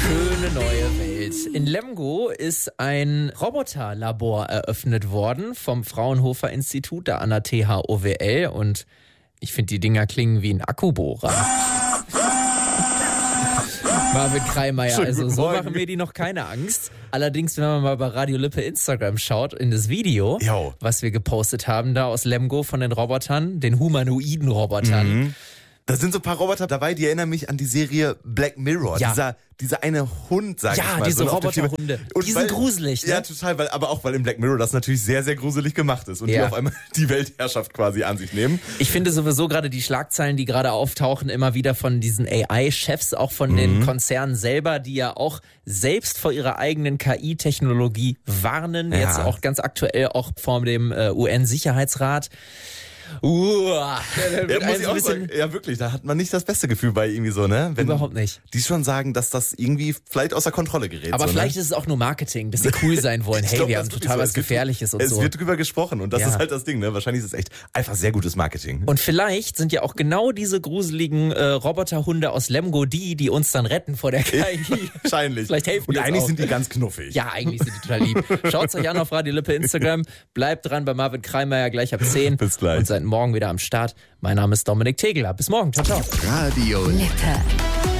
Schöne neue Welt. In Lemgo ist ein Roboterlabor eröffnet worden vom Fraunhofer Institut, der an der THOWL. Und ich finde, die Dinger klingen wie ein Akkubohrer. Marvin Kreimeier, also so machen mir die noch keine Angst. Allerdings, wenn man mal bei Radio Lippe Instagram schaut, in das Video, was wir gepostet haben da aus Lemgo von den Robotern, den humanoiden Robotern. Da sind so ein paar Roboter dabei, die erinnern mich an die Serie Black Mirror. Ja. Dieser eine Hund, sag ich mal. Ja, diese so Roboterhunde. Die sind gruselig, ne? Ja, total, aber auch weil in Black Mirror das natürlich sehr, sehr gruselig gemacht ist und die auf einmal die Weltherrschaft quasi an sich nehmen. Ich finde sowieso gerade die Schlagzeilen, die gerade auftauchen, immer wieder von diesen AI-Chefs, auch von den Konzernen selber, die ja auch selbst vor ihrer eigenen KI-Technologie warnen. Ja. Jetzt auch ganz aktuell auch vor dem UN-Sicherheitsrat. Ja, muss ich auch sagen, ja, wirklich, da hat man nicht das beste Gefühl bei irgendwie so, ne? Wenn Überhaupt nicht. Die schon sagen, dass das irgendwie vielleicht außer Kontrolle gerät. Aber so, vielleicht ne? ist es auch nur Marketing, dass sie cool sein wollen. Hey, wir haben total was Gefährliches und so. Es wird drüber gesprochen und das ist halt das Ding, ne? Wahrscheinlich ist es echt einfach sehr gutes Marketing. Und vielleicht sind ja auch genau diese gruseligen Roboterhunde aus Lemgo die uns dann retten vor der KI. Wahrscheinlich. Vielleicht helfen die Und uns eigentlich auch. sind die ganz knuffig. Ja, eigentlich sind die total lieb. Schaut's euch an auf Radio Lippe Instagram. Bleibt dran bei Marvin Kreimeier gleich ab 10. Bis gleich. Und seid morgen wieder am Start. Mein Name ist Dominik Tegeler. Bis morgen. Ciao, ciao. Radio Lippe.